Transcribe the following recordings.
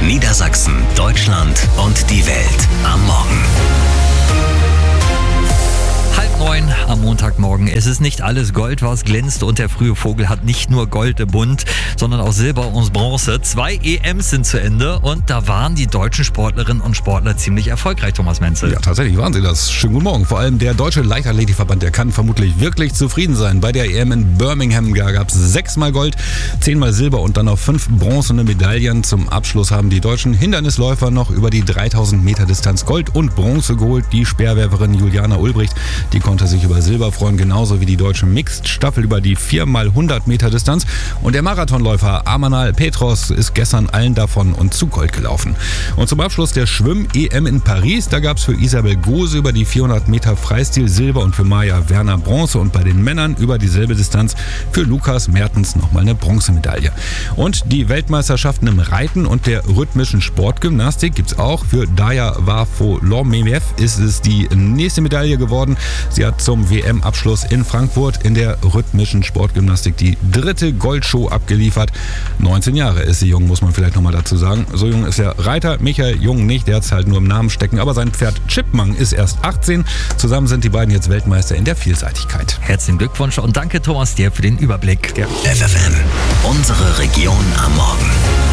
Niedersachsen, Deutschland und die Welt am Morgen. 8:30 am Montagmorgen. Es ist nicht alles Gold, was glänzt, und der frühe Vogel hat nicht nur Gold im Bund, sondern auch Silber und Bronze. 2 EMs sind zu Ende und da waren die deutschen Sportlerinnen und Sportler ziemlich erfolgreich, Thomas Menzel. Ja, tatsächlich waren sie das. Schönen guten Morgen. Vor allem der Deutsche Leichtathletikverband, der kann vermutlich wirklich zufrieden sein. Bei der EM in Birmingham gab es 6-mal Gold, 10-mal Silber und dann noch 5 bronzene Medaillen. Zum Abschluss haben die deutschen Hindernisläufer noch über die 3000 Meter Distanz Gold und Bronze geholt. Die Speerwerferin Juliana Ulbricht, die konnte sich über Silber freuen, genauso wie die deutsche Mixed-Staffel über die 4x100 Meter Distanz. Und der Marathonläufer Amanal Petros ist gestern allen davon und zu Gold gelaufen. Und zum Abschluss der Schwimm-EM in Paris, da gab es für Isabel Gose über die 400 Meter Freistil Silber und für Maja Werner Bronze. Und bei den Männern über dieselbe Distanz für Lukas Mertens nochmal eine Bronzemedaille. Und die Weltmeisterschaften im Reiten und der rhythmischen Sportgymnastik gibt es auch. Für Daya Varfolomeyev ist es die nächste Medaille geworden. Sie hat zum WM-Abschluss in Frankfurt in der rhythmischen Sportgymnastik die 3. Goldshow abgeliefert. 19 Jahre ist sie jung, muss man vielleicht nochmal dazu sagen. So jung ist der Reiter Michael Jung nicht, der hat es halt nur im Namen stecken, aber sein Pferd Chipmunk ist erst 18. Zusammen sind die beiden jetzt Weltmeister in der Vielseitigkeit. Herzlichen Glückwunsch und danke, Thomas, dir für den Überblick. Ja. FFN, unsere Region am Morgen.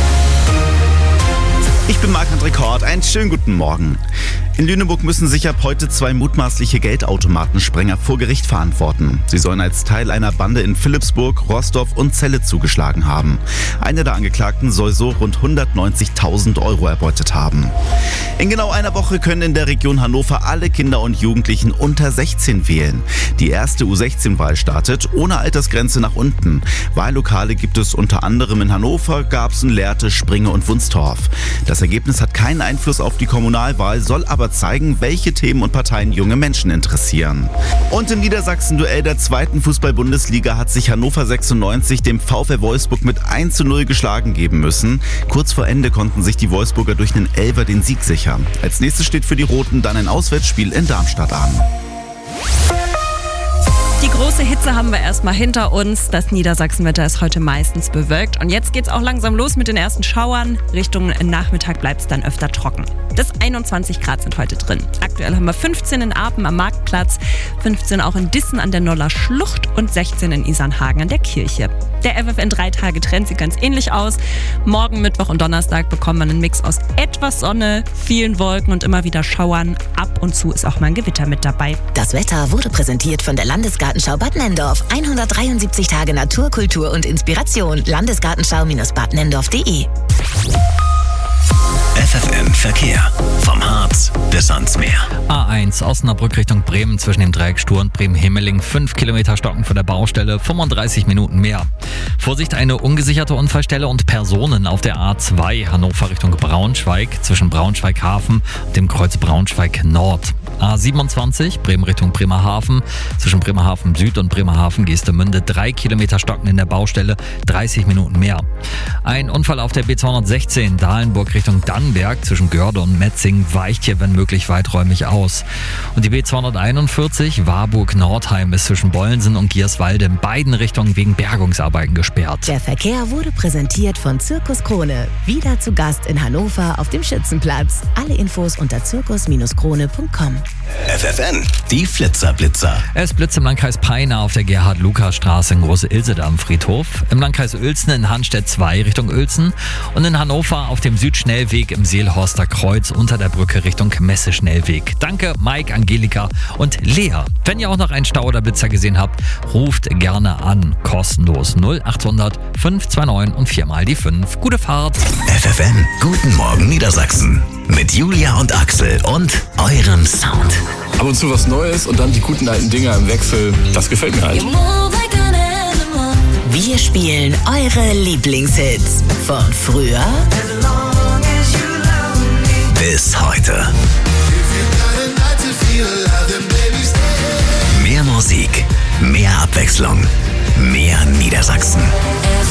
Ich bin Marc-André Kort, einen schönen guten Morgen. In Lüneburg müssen sich ab heute 2 mutmaßliche Geldautomatensprenger vor Gericht verantworten. Sie sollen als Teil einer Bande in Philippsburg, Roßdorf und Celle zugeschlagen haben. Einer der Angeklagten soll so rund 190.000 € erbeutet haben. In genau einer Woche können in der Region Hannover alle Kinder und Jugendlichen unter 16 wählen. Die erste U16-Wahl startet ohne Altersgrenze nach unten. Wahllokale gibt es unter anderem in Hannover, Garbsen, Lehrte, Springe und Wunstorf. Das Ergebnis hat keinen Einfluss auf die Kommunalwahl, soll aber zeigen, welche Themen und Parteien junge Menschen interessieren. Und im Niedersachsen-Duell der 2. Fußball-Bundesliga hat sich Hannover 96 dem VfL Wolfsburg mit 1:0 geschlagen geben müssen. Kurz vor Ende konnten sich die Wolfsburger durch einen Elfer den Sieg sichern. Als nächstes steht für die Roten dann ein Auswärtsspiel in Darmstadt an. Die große Hitze haben wir erstmal hinter uns. Das Niedersachsenwetter ist heute meistens bewölkt. Und jetzt geht's auch langsam los mit den ersten Schauern. Richtung Nachmittag bleibt es dann öfter trocken. Bis 21 Grad sind heute drin. Aktuell haben wir 15 in Apen am Marktplatz, 15 auch in Dissen an der Noller Schlucht und 16 in Isernhagen an der Kirche. Der FFN 3-Tage-Trend sieht ganz ähnlich aus. Morgen, Mittwoch und Donnerstag bekommen wir einen Mix aus etwas Sonne, vielen Wolken und immer wieder Schauern. Ab und zu ist auch mal ein Gewitter mit dabei. Das Wetter wurde präsentiert von der Landesgartenschau Bad Nenndorf. 173 Tage Natur, Kultur und Inspiration. Landesgartenschau-badnenndorf.de. FFN Verkehr. Vom Harz bis ans Meer. A1 Osnabrück Richtung Bremen zwischen dem Dreieck Stur und Bremen-Hemeling. 5 Kilometer Stocken von der Baustelle, 35 Minuten mehr. Vorsicht, eine ungesicherte Unfallstelle und Personen auf der A2 Hannover Richtung Braunschweig zwischen Braunschweig-Hafen und dem Kreuz Braunschweig Nord. A27 Bremen Richtung Bremerhaven zwischen Bremerhaven Süd und Bremerhaven Geestemünde. 3 Kilometer Stocken in der Baustelle, 30 Minuten mehr. Ein Unfall auf der B216 Dahlenburg Richtung Dannenberg zwischen Görde und Metzing weicht hier wenn möglich weiträumig aus. Und die B241 Warburg-Nordheim ist zwischen Bollensen und Gierswalde in beiden Richtungen wegen Bergungsarbeiten gesperrt. Der Verkehr wurde präsentiert von Zirkus Krone. Wieder zu Gast in Hannover auf dem Schützenplatz. Alle Infos unter zirkus-krone.com. FFN, die Flitzer-Blitzer. Es blitzt im Landkreis Peine auf der Gerhard-Lukas-Straße in Große-Ilsede am Friedhof, im Landkreis Uelzen in Hanstedt 2 Richtung Uelzen und in Hannover auf dem Südschnellweg im Seelhorster Kreuz unter der Brücke Richtung Messe-Schnellweg. Danke Mike, Angelika und Lea. Wenn ihr auch noch einen Stau oder Blitzer gesehen habt, ruft gerne an. Kostenlos 0800 529 und 4 die 5. Gute Fahrt. FFN, guten Morgen Niedersachsen. Mit Julia und Axel und eurem Sound. Ab und zu was Neues und dann die guten alten Dinger im Wechsel. Das gefällt mir halt. Wir spielen eure Lieblingshits von früher Bis heute. Mehr Musik, mehr Abwechslung, mehr Niedersachsen.